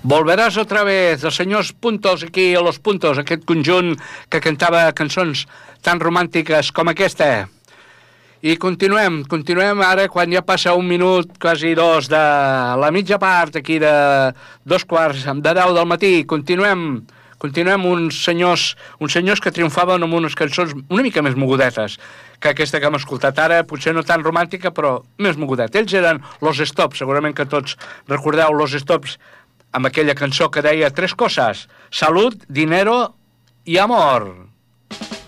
Volverás otra vez, els senyors Puntos aquí a Los Puntos, aquest conjunt que cantava cançons tan romàntiques com aquesta. I continuem ara quan ja passa 1 minut, quasi 2 de la mitja part aquí de 2:15 de 10 del matí. Continuem uns senyors que triomfaven amb unes cançons una mica més mogudetes que aquesta que hem escoltat ara, potser no tan romàntica, però més mogudeta. Ells eren Los Stops, segurament que tots recordeu Los Stops, amb aquella cançó que deia 3 coses: salut, dinero i amor.